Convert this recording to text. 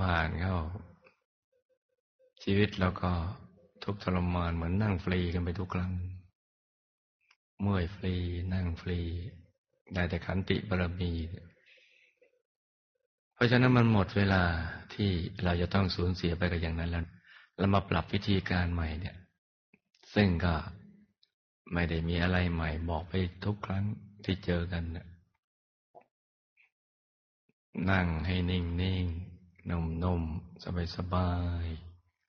ผ่านเข้าชีวิตเราก็ทุกข์ทรมานเหมือนนั่งฟรีกันไปทุกครั้งเมื่อยฟรีนั่งฟรีได้แต่ขันติบารมีเพราะฉะนั้นมันหมดเวลาที่เราจะต้องสูญเสียไปกับอย่างนั้นแล้วเรามาปรับวิธีการใหม่เนี่ยซึ่งก็ไม่ได้มีอะไรใหม่บอกไปทุกครั้งที่เจอกันนะนั่งให้นิ่งๆนุ่มๆสบายๆ